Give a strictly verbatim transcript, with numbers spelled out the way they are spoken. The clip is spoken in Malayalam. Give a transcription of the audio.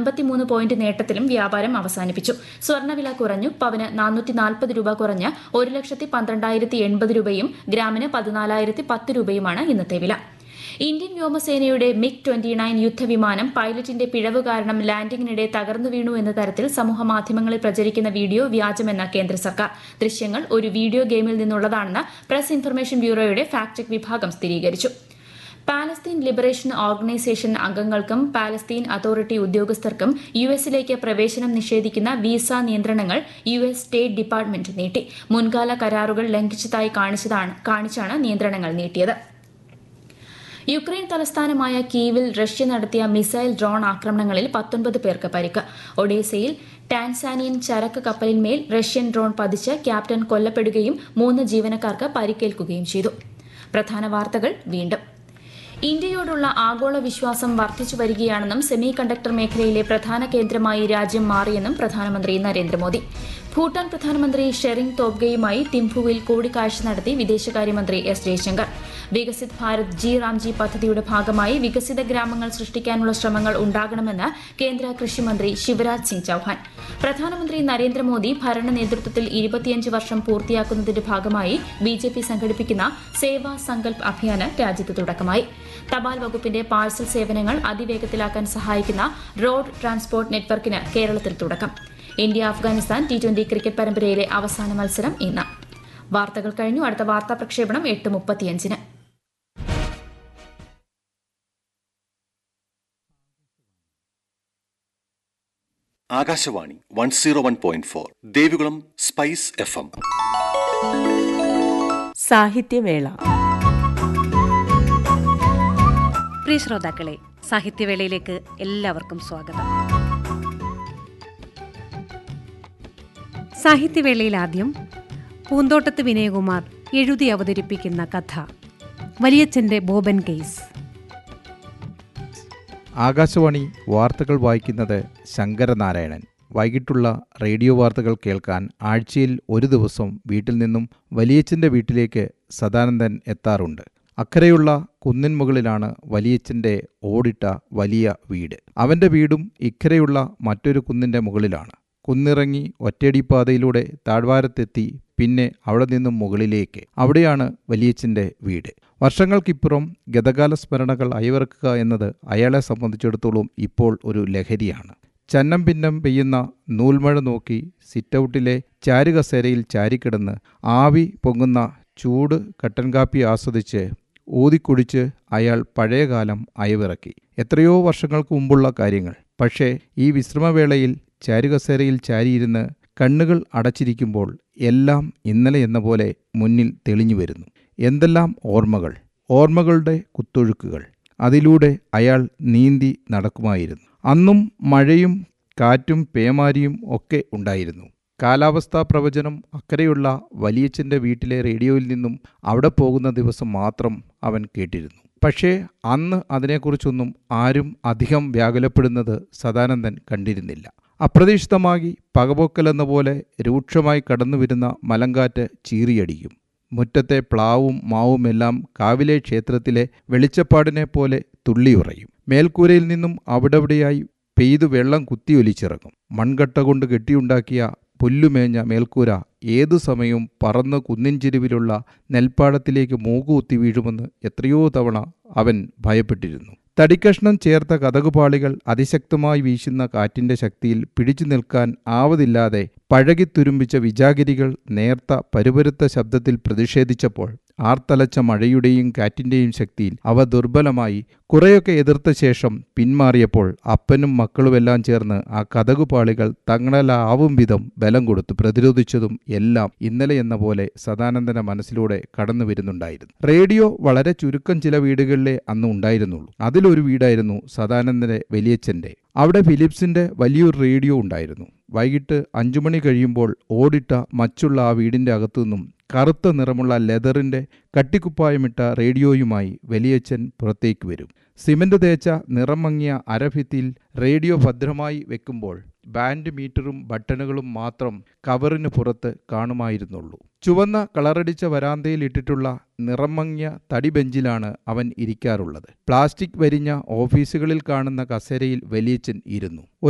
അൻപത്തിമൂന്ന് പോയിന്റ് നേട്ടത്തിലും വ്യാപാരം അവസാനിപ്പിച്ചു. സ്വർണ്ണവില കുറഞ്ഞു. പവന് നാനൂറ്റി നാൽപ്പത് രൂപ കുറഞ്ഞ് ഒരു ലക്ഷത്തി പന്ത്രണ്ടായിരത്തി എൺപത് രൂപയും ഗ്രാമിന് പതിനാലായിരത്തി പത്ത് രൂപയുമാണ് ഇന്നത്തെ വില. ഇന്ത്യൻ വ്യോമസേനയുടെ മിഗ് ട്വന്റി നയൻ യുദ്ധവിമാനം പൈലറ്റിന്റെ പിഴവ് കാരണം ലാൻഡിംഗിനിടെ തകർന്നു വീണു എന്ന തരത്തിൽ സമൂഹമാധ്യമങ്ങളിൽ പ്രചരിക്കുന്ന വീഡിയോ വ്യാജമെന്ന കേന്ദ്ര സർക്കാർ. ദൃശ്യങ്ങൾ ഒരു വീഡിയോ ഗെയിമിൽ നിന്നുള്ളതാണെന്ന് പ്രസ് ഇൻഫർമേഷൻ ബ്യൂറോയുടെ ഫാക്ട് ചെക്ക് വിഭാഗം സ്ഥിരീകരിച്ചു. പാലസ്തീൻ ലിബറേഷൻ ഓർഗനൈസേഷൻ അംഗങ്ങൾക്കും പാലസ്തീൻ അതോറിറ്റി ഉദ്യോഗസ്ഥർക്കും യു എസിലേക്ക് പ്രവേശനം നിഷേധിക്കുന്ന വിസ നിയന്ത്രണങ്ങൾ യു എസ് സ്റ്റേറ്റ് ഡിപ്പാർട്ട്മെന്റ് നീട്ടി. മുൻകാല കരാറുകൾ ലംഘിച്ചതായി കാണിച്ചാണ് നിയന്ത്രണങ്ങൾ നീട്ടിയത്. യുക്രൈൻ തലസ്ഥാനമായ കീവിൽ റഷ്യ നടത്തിയ മിസൈൽ ഡ്രോൺ ആക്രമണങ്ങളിൽ പത്തൊൻപത് പേർക്ക് പരിക്ക്. ഒഡീസയിൽ ടാൻസാനിയൻ ചരക്ക് കപ്പലിന്മേൽ റഷ്യൻ ഡ്രോൺ പതിച്ച് ക്യാപ്റ്റൻ കൊല്ലപ്പെടുകയും മൂന്ന് ജീവനക്കാർക്ക് പരിക്കേൽക്കുകയും ചെയ്തു. പ്രധാന വാർത്തകൾ വീണ്ടും. ഇന്ത്യയോടുള്ള ആഗോള വിശ്വാസം വർദ്ധിച്ചു വരികയാണെന്നും സെമി കണ്ടക്ടർ മേഖലയിലെ പ്രധാന കേന്ദ്രമായി രാജ്യം മാറിയെന്നും പ്രധാനമന്ത്രി നരേന്ദ്രമോദി. ഭൂട്ടാൻ പ്രധാനമന്ത്രി ഷെറിംഗ് തോബ്ഗെയുമായി തിംഫുവിൽ കൂടിക്കാഴ്ച നടത്തി വിദേശകാര്യമന്ത്രി എസ് ജയശങ്കർ. വികസിത് ഭാരത് ജി റാംജി പദ്ധതിയുടെ ഭാഗമായി വികസിത ഗ്രാമങ്ങൾ സൃഷ്ടിക്കാനുള്ള ശ്രമങ്ങൾ ഉണ്ടാകണമെന്ന് കേന്ദ്ര കൃഷിമന്ത്രി ശിവരാജ് സിംഗ് ചൌഹാൻ. പ്രധാനമന്ത്രി നരേന്ദ്രമോദി ഭരണ നേതൃത്വത്തിൽ ഇരുപത്തിയഞ്ച് വർഷം പൂർത്തിയാക്കുന്നതിന്റെ ഭാഗമായി ബി ജെ പി സംഘടിപ്പിക്കുന്ന സേവാ സങ്കൽപ് അഭിയാന് രാജ്യത്ത് തുടക്കമായി. തപാൽ വകുപ്പിന്റെ പാഴ്സൽ സേവനങ്ങൾ അതിവേഗത്തിലാക്കാൻ സഹായിക്കുന്ന റോഡ് ട്രാൻസ്പോർട്ട് നെറ്റ്വർക്കിന് കേരളത്തിൽ തുടക്കം. India Afghanistan T twenty cricket പരമ്പരയിലെ അവസാന മത്സരം ഇന്ന്. വാർത്തകൾ കഴിഞ്ഞു. അടുത്ത വാർത്താ പ്രക്ഷേപണം എട്ട് മുപ്പത്തിയഞ്ചിന്. Akashvani one zero one point four Devikulam spice F M. സാഹിത്യവേള. പ്രിയ ശ്രോതാക്കളെ, സാഹിത്യവേളയിലേക്ക് എല്ലാവർക്കും സ്വാഗതം. സാഹിത്യവേളയിൽ ആദ്യം പൂന്തോട്ടത്ത് വിനയകുമാർ എഴുതി അവതരിപ്പിക്കുന്ന കഥ വലിയച്ഛൻ്റെ ബോബൻ കേസ്. ആകാശവാണി വാർത്തകൾ വായിക്കുന്നത് ശങ്കരനാരായണൻ. വൈകിട്ടുള്ള റേഡിയോ വാർത്തകൾ കേൾക്കാൻ ആഴ്ചയിൽ ഒരു ദിവസം വീട്ടിൽ നിന്നും വലിയച്ഛൻ്റെ വീട്ടിലേക്ക് സദാനന്ദൻ എത്താറുണ്ട്. അക്കരെയുള്ള കുന്നിൻ മുകളിലാണ് വലിയച്ഛൻ്റെ ഓടിട്ട വലിയ വീട്. അവൻ്റെ വീടും ഇക്കരെയുള്ള മറ്റൊരു കുന്നിൻ്റെ മുകളിലാണ്. കുന്നിറങ്ങി ഒറ്റയടിപ്പാതയിലൂടെ താഴ്വാരത്തെത്തി പിന്നെ അവിടെ നിന്നും മുകളിലേക്ക്. അവിടെയാണ് വലിയച്ഛൻ്റെ വീട്. വർഷങ്ങൾക്കിപ്പുറം ഗതകാല സ്മരണകൾ അയവിറക്കുക എന്നത് അയാളെ സംബന്ധിച്ചിടത്തോളം ഇപ്പോൾ ഒരു ലഹരിയാണ്. ചന്നം ഭിന്നം പെയ്യുന്ന നൂൽമഴ നോക്കി സിറ്റൗട്ടിലെ ചാരുകസേരയിൽ ചാരിക്കിടന്ന് ആവി പൊങ്ങുന്ന ചൂട് കട്ടൻ കാപ്പി ആസ്വദിച്ച് ഊതിക്കുടിച്ച് അയാൾ പഴയകാലം അയവിറക്കി. എത്രയോ വർഷങ്ങൾക്ക് മുമ്പുള്ള കാര്യങ്ങൾ. പക്ഷേ ഈ വിശ്രമവേളയിൽ ചാരുകസേരയിൽ ചാരിയിരുന്ന് കണ്ണുകൾ അടച്ചിരിക്കുമ്പോൾ എല്ലാം ഇന്നലെ എന്ന പോലെ മുന്നിൽ തെളിഞ്ഞു വരുന്നു. എന്തെല്ലാം ഓർമ്മകൾ, ഓർമ്മകളുടെ കുത്തൊഴുക്കുകൾ. അതിലൂടെ അയാൾ നീന്തി നടക്കുമായിരുന്നു. അന്നും മഴയും കാറ്റും പേമാരിയും ഒക്കെ ഉണ്ടായിരുന്നു. കാലാവസ്ഥാ പ്രവചനം അക്കരെയുള്ള വലിയച്ഛൻ്റെ വീട്ടിലെ റേഡിയോയിൽ നിന്നും അവിടെ പോകുന്ന ദിവസം മാത്രം അവൻ കേട്ടിരുന്നു. പക്ഷേ അന്ന് അതിനെക്കുറിച്ചൊന്നും ആരും അധികം വ്യാകുലപ്പെടുന്നത് സദാനന്ദൻ കണ്ടിരുന്നില്ല. അപ്രതീക്ഷിതമായി പകപോക്കലെന്ന പോലെ രൂക്ഷമായി കടന്നുവരുന്ന മലങ്കാറ്റ് ചീറിയടിക്കും. മുറ്റത്തെ പ്ലാവും മാവുമെല്ലാം കാവിലെ ക്ഷേത്രത്തിലെ വെളിച്ചപ്പാടിനെ പോലെ തുള്ളിയുറയും. മേൽക്കൂരയിൽ നിന്നും അവിടെവിടെയായി പെയ്തു വെള്ളം കുത്തിയൊലിച്ചിറങ്ങും. മൺകട്ട കൊണ്ട് കെട്ടിയുണ്ടാക്കിയ പുല്ലുമേഞ്ഞ മേൽക്കൂര ഏതു സമയവും പറന്ന് കുന്നിൻ ചെരുവിലുള്ള നെൽപ്പാടത്തിലേക്ക് മൂക്കുകുത്തി വീഴുമെന്ന് എത്രയോ തവണ അവൻ ഭയപ്പെട്ടിരുന്നു. തടിക്കഷ്ണം ചേർത്ത കതകുപാളികൾ അതിശക്തമായി വീശുന്ന കാറ്റിൻ്റെ ശക്തിയിൽ പിടിച്ചു നിൽക്കാൻ ആവതില്ലാതെ പഴകിത്തുരുമ്പിച്ച വിജാഗിരികൾ നേർത്ത പരുപരുത്ത ശബ്ദത്തിൽ പ്രതിഷേധിച്ചപ്പോൾ ആർത്തലച്ച മഴയുടെയും കാറ്റിൻ്റെയും ശക്തിയിൽ അവ ദുർബലമായി കുറേയൊക്കെ എതിർത്ത ശേഷം പിന്മാറിയപ്പോൾ അപ്പനും മക്കളുമെല്ലാം ചേർന്ന് ആ കതകുപാളികൾ തങ്ങളാവും വിധം ബലം കൊടുത്ത് പ്രതിരോധിച്ചതും എല്ലാം ഇന്നലെ എന്ന പോലെ സദാനന്ദന്റെ മനസ്സിലൂടെ കടന്നു വരുന്നുണ്ടായിരുന്നു. റേഡിയോ വളരെ ചുരുക്കം ചില വീടുകളിലെ അന്ന് ഉണ്ടായിരുന്നുള്ളൂ. അതിലൊരു വീടായിരുന്നു സദാനന്ദന്റെ വലിയച്ഛൻ്റെ. അവിടെ ഫിലിപ്സിന്റെ വലിയൊരു റേഡിയോ ഉണ്ടായിരുന്നു. വൈകിട്ട് അഞ്ചു മണി കഴിയുമ്പോൾ ഓടിട്ട മച്ചുള്ള ആ വീടിൻ്റെ അകത്തുനിന്നും കറുത്ത നിറമുള്ള ലെതറിൻ്റെ കട്ടിക്കുപ്പായമിട്ട റേഡിയോയുമായി വലിയച്ഛൻ പുറത്തേക്ക് വരും. സിമന്റ് തേച്ച നിറം മങ്ങിയ അരഭിത്തിയിൽ റേഡിയോ ഭദ്രമായി വെക്കുമ്പോൾ ബാൻഡ് മീറ്ററും ബട്ടണുകളും മാത്രം കവറിന് പുറത്ത് കാണുമായിരുന്നുള്ളൂ. ചുവന്ന കളറടിച്ച വരാന്തയിൽ ഇട്ടിട്ടുള്ള നിറം മങ്ങിയ തടി ബെഞ്ചിലാണ് അവൻ ഇരിക്കാറുള്ളത്. പ്ലാസ്റ്റിക് വരിഞ്ഞ ഓഫീസുകളിൽ കാണുന്ന കസേരയിൽ വലിയച്ഛൻ ഇരുന്നു.